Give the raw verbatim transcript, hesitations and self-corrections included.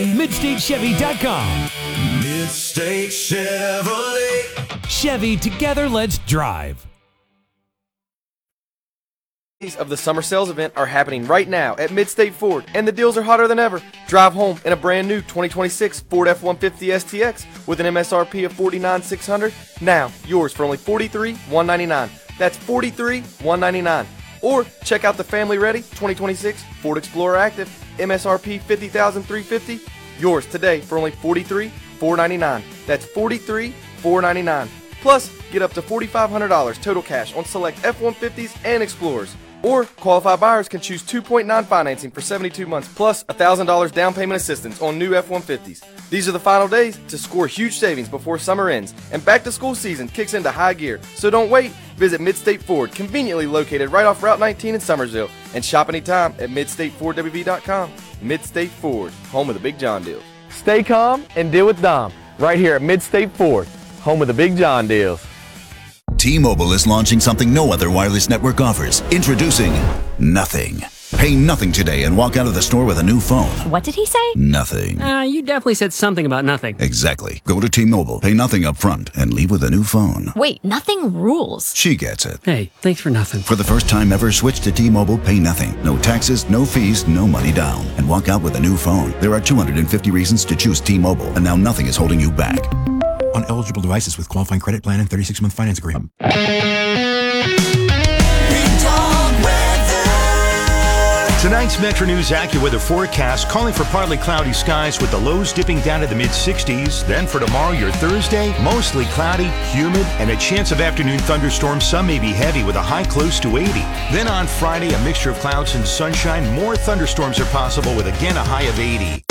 Midstate Chevy dot com. Midstate Chevrolet. Chevy, together let's drive. Of the summer sales event are happening right now at Midstate Ford, and the deals are hotter than ever. Drive home in a brand new twenty twenty-six Ford F one fifty S T X with an M S R P of forty-nine thousand six hundred dollars. Now, yours for only forty-three thousand one hundred ninety-nine dollars. That's forty-three thousand one hundred ninety-nine dollars. Or check out the family-ready twenty twenty-six Ford Explorer Active, M S R P fifty thousand three hundred fifty dollars. Yours today for only forty-three thousand four hundred ninety-nine dollars. That's forty-three thousand four hundred ninety-nine dollars. Plus, get up to four thousand five hundred dollars total cash on select F one fifties and Explorers. Or qualified buyers can choose two point nine financing for seventy-two months plus one thousand dollars down payment assistance on new F one fifties. These are the final days to score huge savings before summer ends, and back to school season kicks into high gear. So don't wait. Visit Midstate Ford, conveniently located right off Route nineteen in Summersville, and shop anytime at midstate ford w v dot com. Midstate Ford, home of the Big John deals. Stay calm and deal with Dom right here at Midstate Ford, home of the Big John deals. T-Mobile is launching something no other wireless network offers. Introducing Nothing. Pay nothing today and walk out of the store with a new phone. What did he say? Nothing. Uh, you definitely said something about nothing. Exactly. Go to T-Mobile, pay nothing up front, and leave with a new phone. Wait, nothing rules. She gets it. Hey, thanks for nothing. For the first time ever, switch to T-Mobile, pay nothing. No taxes, no fees, no money down. And walk out with a new phone. There are two hundred fifty reasons to choose T-Mobile, and now nothing is holding you back. On eligible devices with qualifying credit plan and thirty-six month finance agreement. Tonight's Metro News AccuWeather forecast calling for partly cloudy skies with the lows dipping down to the mid sixties. Then for tomorrow, your Thursday, mostly cloudy, humid, and a chance of afternoon thunderstorms. Some may be heavy with a high close to eighty. Then on Friday, a mixture of clouds and sunshine. More thunderstorms are possible with again a high of eighty.